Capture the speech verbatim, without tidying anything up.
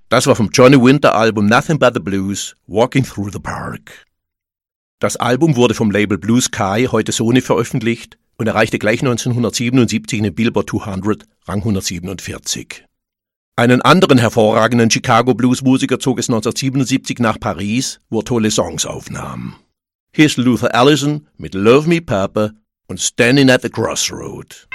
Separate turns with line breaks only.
Das war vom Johnny Winter Album Nothing But the Blues, Walking Through the Park. Das Album wurde vom Label Blue Sky, heute Sony, veröffentlicht und erreichte gleich neunzehnhundertsiebenundsiebzig in den Billboard zweihundert, Rang hundertsiebenundvierzig. Einen anderen hervorragenden Chicago-Blues-Musiker zog es neunzehnhundertsiebenundsiebzig nach Paris, wo er tolle Songs aufnahm. Hier ist Luther Allison mit Love Me Papa und Standing at the Crossroad.